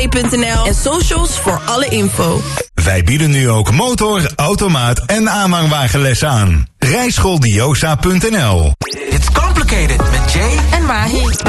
en socials voor alle info. Wij bieden nu ook motor, automaat en aanhangwagenlessen aan. Rijschooldiosa.nl. It's complicated met Jay En Mahi.